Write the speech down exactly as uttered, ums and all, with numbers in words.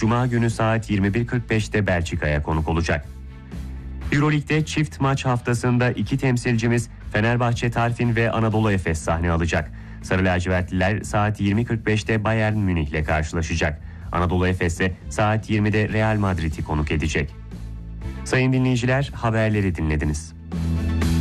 Cuma günü saat yirmi bir kırk beşte Belçika'ya konuk olacak. Euroleague'de çift maç haftasında iki temsilcimiz Fenerbahçe Tarfin ve Anadolu Efes sahne alacak. Sarı lacivertliler saat yirmi kırk beşte Bayern Münih ile karşılaşacak. Anadolu Efes ise saat yirmide Real Madrid'i konuk edecek. Sayın dinleyiciler, haberleri dinlediniz.